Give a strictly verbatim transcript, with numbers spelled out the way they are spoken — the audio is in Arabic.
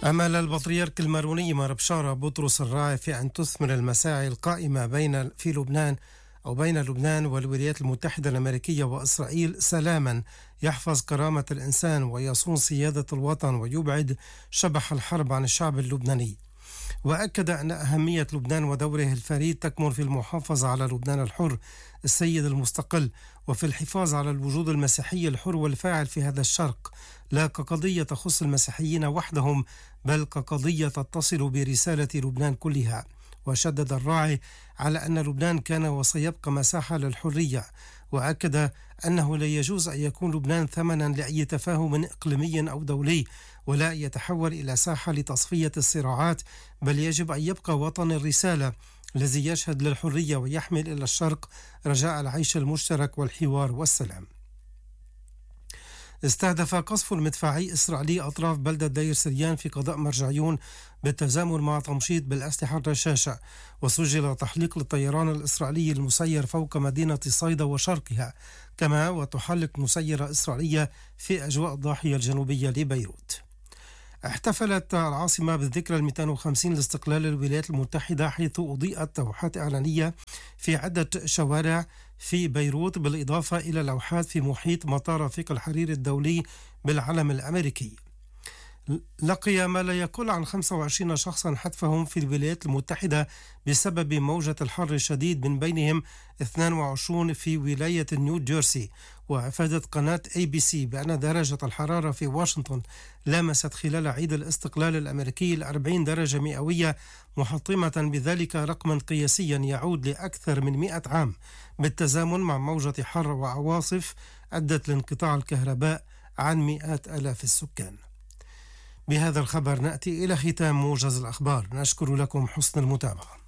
أمل البطريرك الماروني مار بشارة بطرس الراعي في أن تثمر المساعي القائمة بين في لبنان أو بين لبنان والولايات المتحدة الأمريكية وإسرائيل سلاما يحفظ كرامة الإنسان ويصون سيادة الوطن ويبعد شبح الحرب عن الشعب اللبناني. وأكد أن أهمية لبنان ودوره الفريد تكمن في المحافظة على لبنان الحر السيد المستقل، وفي الحفاظ على الوجود المسيحي الحر والفاعل في هذا الشرق، لا كقضية تخص المسيحيين وحدهم بل كقضية تتصل برسالة لبنان كلها. وشدد الراعي على أن لبنان كان وسيبقى مساحة للحرية، وأكد أنه لا يجوز أن يكون لبنان ثمنا لأي تفاهم إقليمي أو دولي، ولا يتحول إلى ساحة لتصفية الصراعات، بل يجب أن يبقى وطن الرسالة الذي يشهد للحرية ويحمل إلى الشرق رجاء العيش المشترك والحوار والسلام. استهدف قصف مدفعي إسرائيلي أطراف بلدة دير سريان في قضاء مرجعيون بالتزامن مع تمشيط بالأسلحة الرشاشة، وسجل تحليق للطيران الإسرائيلي المسير فوق مدينة صيدا وشرقها، كما وتحلق مسيرة إسرائيلية في أجواء الضاحية الجنوبية لبيروت. احتفلت العاصمة بالذكرى المئتين وخمسين لاستقلال الولايات المتحدة، حيث أضيئت لوحات إعلانية في عدة شوارع في بيروت، بالإضافة إلى لوحات في محيط مطار رفيق الحرير الدولي بالعلم الأمريكي. لقي ما لا يقل عن خمسة وعشرين شخصا حتفهم في الولايات المتحدة بسبب موجة الحر الشديد، من بينهم اثنين وعشرين في ولاية نيو جيرسي. وأفادت قناة اي بي سي بأن درجة الحرارة في واشنطن لامست خلال عيد الاستقلال الأمريكي الأربعين درجة مئوية، محطمة بذلك رقما قياسيا يعود لأكثر من مئة عام، بالتزامن مع موجة حر وعواصف أدت لانقطاع الكهرباء عن مئات آلاف السكان. بهذا الخبر نأتي إلى ختام موجز الأخبار، نشكر لكم حسن المتابعة.